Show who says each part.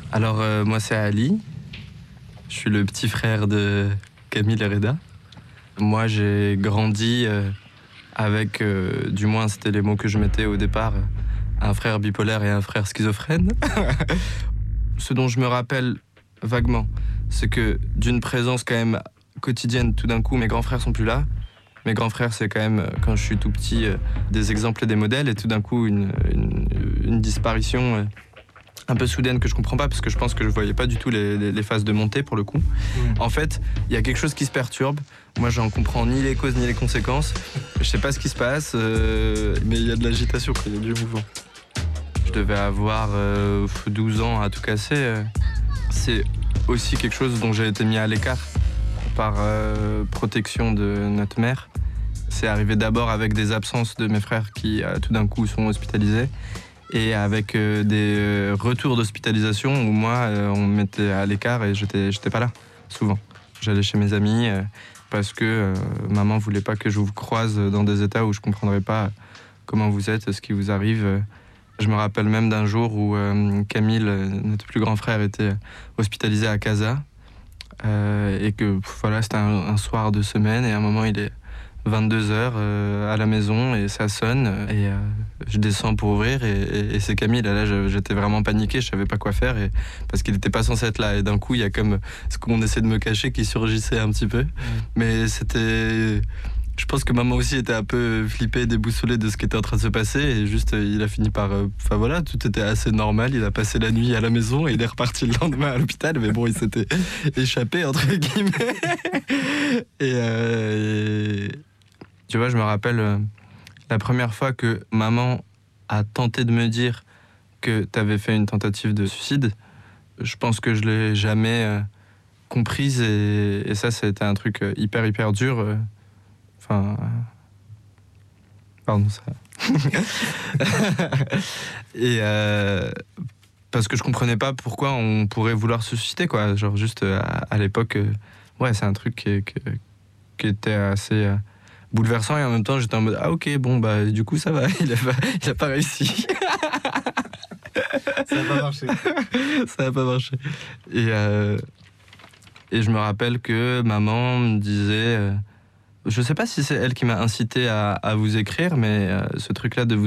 Speaker 1: Alors, moi, c'est Ali. Je suis le petit frère de Camille et Reda. Moi, j'ai grandi avec, du moins, c'était les mots que je mettais au départ, un frère bipolaire et un frère schizophrène. Ce dont je me rappelle vaguement, c'est que d'une présence quand même quotidienne, tout d'un coup, mes grands frères sont plus là. Mes grands frères, c'est quand même, quand je suis tout petit, des exemples et des modèles, et tout d'un coup, une disparition un peu soudaine que je comprends pas, parce que je pense que je voyais pas du tout les phases de montée pour le coup. En fait, il y a quelque chose qui se perturbe. Moi, j'en comprends ni les causes ni les conséquences. Je sais pas ce qui se passe, mais il y a de l'agitation, il y a du mouvement. Je devais avoir 12 ans à tout casser. C'est aussi quelque chose dont j'ai été mis à l'écart par protection de notre mère. C'est arrivé d'abord avec des absences de mes frères qui tout d'un coup sont hospitalisés, et avec des retours d'hospitalisation où moi on me mettait à l'écart et j'étais pas là souvent. J'allais chez mes amis parce que maman voulait pas que je vous croise dans des états où je comprendrais pas comment vous êtes, ce qui vous arrive. Je me rappelle même d'un jour où Camille, notre plus grand frère, était hospitalisé à Casa, et que voilà, c'était un soir de semaine, et à un moment il est 22h à la maison et ça sonne, et je descends pour ouvrir, et c'est Camille. Là, j'étais vraiment paniqué, je savais pas quoi faire, parce qu'il était pas censé être là, et d'un coup il y a comme ce qu'on essaie de me cacher qui surgissait un petit peu. Mais c'était... Je pense que maman aussi était un peu flippée, déboussolée de ce qui était en train de se passer, et juste il a fini par... Enfin voilà, tout était assez normal, il a passé la nuit à la maison et il est reparti le lendemain à l'hôpital, mais bon, il s'était échappé entre guillemets. Et tu vois, je me rappelle la première fois que maman a tenté de me dire que t'avais fait une tentative de suicide. Je pense que je l'ai jamais comprise, et ça a été un truc hyper dur. Enfin... Pardon, ça... Et parce que je comprenais pas pourquoi on pourrait vouloir se suicider, quoi. Genre juste à l'époque, ouais, c'est un truc qui était assez bouleversant, et en même temps j'étais en mode ah ok, bon bah du coup ça va, il a pas réussi.
Speaker 2: Ça n'a pas marché.
Speaker 1: Ça n'a pas marché. Et je me rappelle que maman me disait, je sais pas si c'est elle qui m'a incité à vous écrire, mais ce truc-là de vous